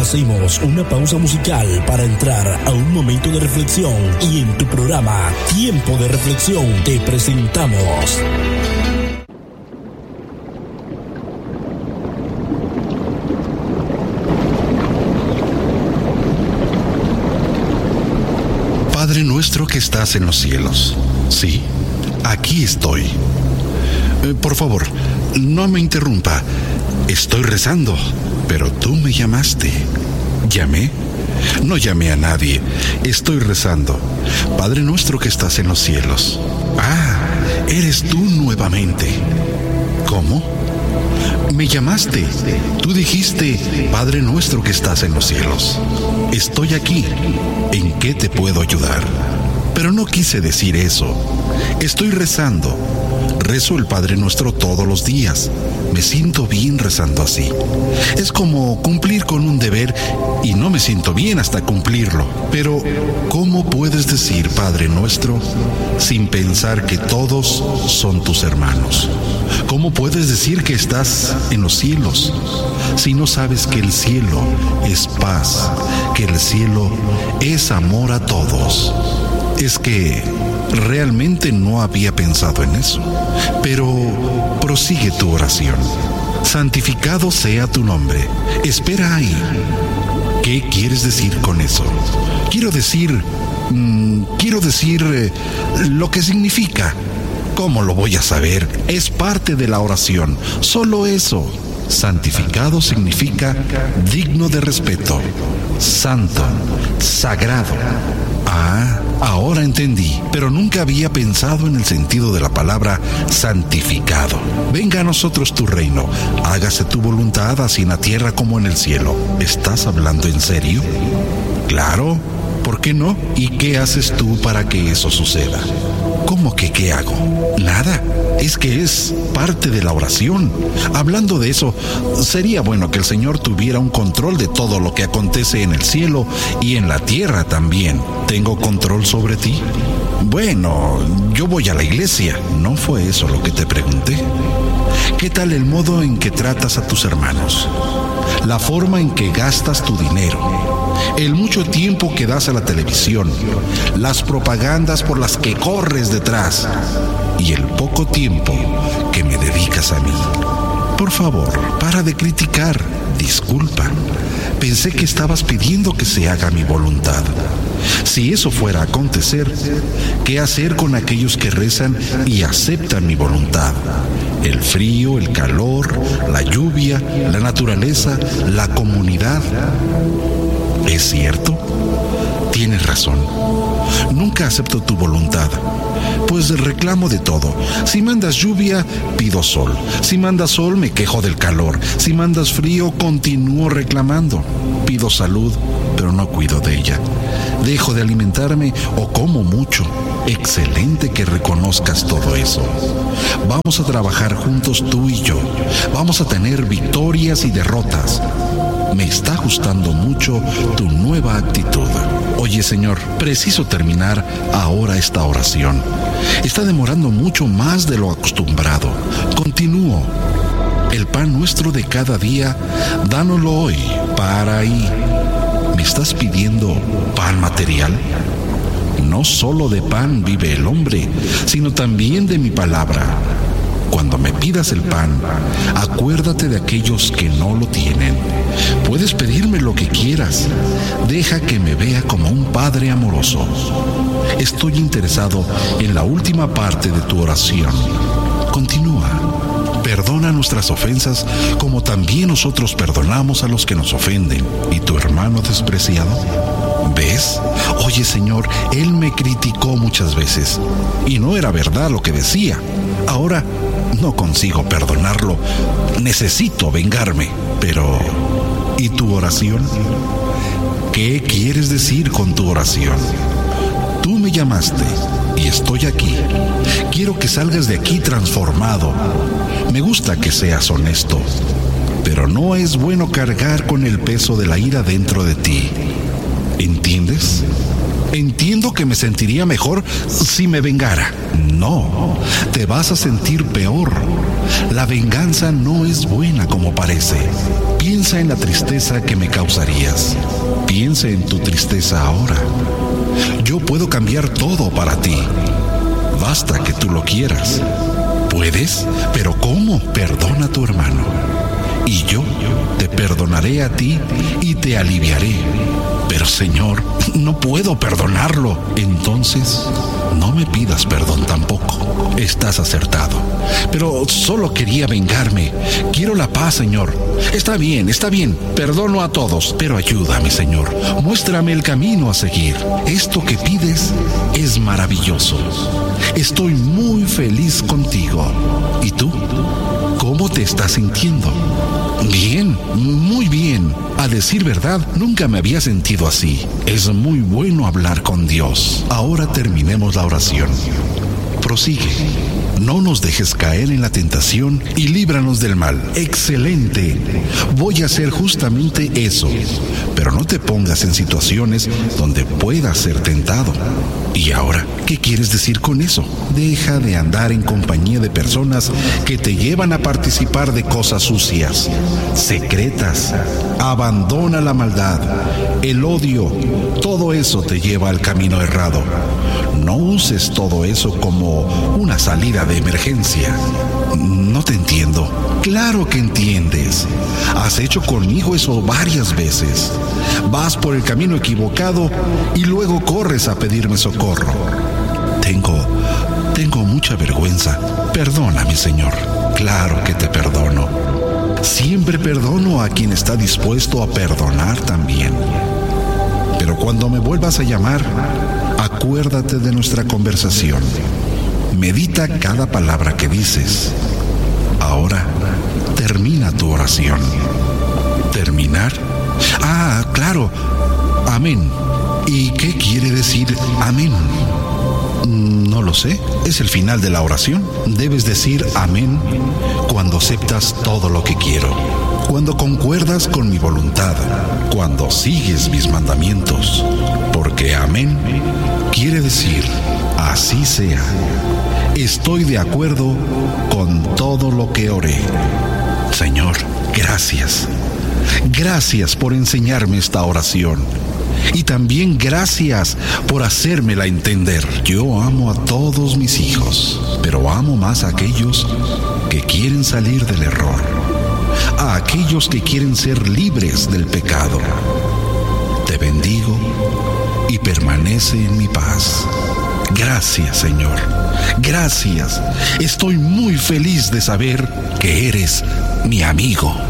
hacemos una pausa musical para entrar a un momento de reflexión y en tu programa Tiempo de Reflexión te presentamos Padre nuestro que estás en los cielos. Sí, aquí estoy. Por favor, no me interrumpa. Estoy rezando, pero tú me llamaste. ¿Llamé? No llamé a nadie. Estoy rezando. Padre nuestro que estás en los cielos. Ah, eres tú nuevamente. ¿Cómo? Me llamaste. Tú dijiste, Padre nuestro que estás en los cielos. Estoy aquí. ¿En qué te puedo ayudar? Pero no quise decir eso. Estoy rezando. Rezo el Padre Nuestro todos los días. Me siento bien rezando así. Es como cumplir con un deber y no me siento bien hasta cumplirlo. Pero, ¿cómo puedes decir Padre Nuestro sin pensar que todos son tus hermanos? ¿Cómo puedes decir que estás en los cielos si no sabes que el cielo es paz, que el cielo es amor a todos? Es que realmente no había pensado en eso. Pero prosigue tu oración. Santificado sea tu nombre. Espera ahí. ¿Qué quieres decir con eso? Quiero decir lo que significa. ¿Cómo lo voy a saber? Es parte de la oración. Solo eso. Santificado significa digno de respeto, santo, sagrado. Ah, ahora entendí, pero nunca había pensado en el sentido de la palabra santificado. Venga a nosotros tu reino, hágase tu voluntad así en la tierra como en el cielo. ¿Estás hablando en serio? Claro, ¿por qué no? ¿Y qué haces tú para que eso suceda? ¿Cómo que qué hago? Nada, es que es parte de la oración. Hablando de eso, sería bueno que el Señor tuviera un control de todo lo que acontece en el cielo y en la tierra también. ¿Tengo control sobre ti? Bueno, yo voy a la iglesia. ¿No fue eso lo que te pregunté? ¿Qué tal el modo en que tratas a tus hermanos? La forma en que gastas tu dinero. El mucho tiempo que das a la televisión, las propagandas por las que corres detrás y el poco tiempo que me dedicas a mí. Por favor, para de criticar. Disculpa, pensé que estabas pidiendo que se haga mi voluntad. Si eso fuera a acontecer, ¿qué hacer con aquellos que rezan y aceptan mi voluntad? El frío, el calor, la lluvia, la naturaleza, la comunidad. ¿Es cierto? Tienes razón. Nunca acepto tu voluntad, pues reclamo de todo. Si mandas lluvia, pido sol. Si mandas sol, me quejo del calor. Si mandas frío, continúo reclamando. Pido salud, pero no cuido de ella. Dejo de alimentarme o como mucho. Excelente que reconozcas todo eso. Vamos a trabajar juntos tú y yo. Vamos a tener victorias y derrotas. Me está gustando mucho tu nueva actitud. Oye, Señor, preciso terminar ahora esta oración. Está demorando mucho más de lo acostumbrado. Continúo. El pan nuestro de cada día, dánoslo hoy. Para ahí. ¿Me estás pidiendo pan material? No solo de pan vive el hombre, sino también de mi palabra. Cuando me pidas el pan, acuérdate de aquellos que no lo tienen. Puedes pedirme lo que quieras. Deja que me vea como un padre amoroso. Estoy interesado en la última parte de tu oración. Continúa. Perdona nuestras ofensas como también nosotros perdonamos a los que nos ofenden. ¿Y tu hermano despreciado? ¿Ves? Oye, Señor, él me criticó muchas veces y no era verdad lo que decía. Ahora no consigo perdonarlo. Necesito vengarme. Pero, ¿y tu oración? ¿Qué quieres decir con tu oración? Tú me llamaste y estoy aquí. Quiero que salgas de aquí transformado. Me gusta que seas honesto, pero no es bueno cargar con el peso de la ira dentro de ti. ¿Entiendes? Entiendo que me sentiría mejor si me vengara. No, te vas a sentir peor. La venganza no es buena como parece. Piensa en la tristeza que me causarías. Piensa en tu tristeza ahora. Yo puedo cambiar todo para ti. Basta que tú lo quieras. ¿Puedes? ¿Pero cómo? Perdona a tu hermano. Y yo te perdonaré a ti y te aliviaré. Pero Señor, no puedo perdonarlo. Entonces, no me pidas perdón tampoco. Estás acertado. Pero solo quería vengarme. Quiero la paz, Señor. Está bien. Perdono a todos. Pero ayúdame, Señor. Muéstrame el camino a seguir. Esto que pides es maravilloso. Estoy muy feliz contigo. ¿Y tú? ¿Cómo te estás sintiendo? Bien, muy bien. A decir verdad, nunca me había sentido así. Es muy bueno hablar con Dios. Ahora terminemos la oración. Prosigue. No nos dejes caer en la tentación y líbranos del mal. Excelente. Voy a hacer justamente eso. Pero no te pongas en situaciones donde puedas ser tentado. ¿Y ahora qué quieres decir con eso? Deja de andar en compañía de personas que te llevan a participar de cosas sucias, secretas. Abandona la maldad, el odio. Todo eso te lleva al camino errado. No uses todo eso como una salida de emergencia. No te entiendo. Claro que entiendes. Has hecho conmigo eso varias veces. Vas por el camino equivocado y luego corres a pedirme socorro. Tengo mucha vergüenza. Perdóname, Señor. Claro que te perdono. Siempre perdono a quien está dispuesto a perdonar también. Pero cuando me vuelvas a llamar, acuérdate de nuestra conversación. Medita cada palabra que dices. Ahora, termina tu oración. ¿Terminar? Ah, claro. Amén. ¿Y qué quiere decir amén? No lo sé. Es el final de la oración. Debes decir amén cuando aceptas todo lo que quiero, cuando concuerdas con mi voluntad, cuando sigues mis mandamientos. Porque amén quiere decir así sea. Estoy de acuerdo con todo lo que oré. Señor, gracias. Gracias por enseñarme esta oración. Y también gracias por hacérmela entender. Yo amo a todos mis hijos, pero amo más a aquellos que quieren salir del error, a aquellos que quieren ser libres del pecado. Te bendigo y permanece en mi paz. Gracias, Señor. Gracias. Estoy muy feliz de saber que eres mi amigo.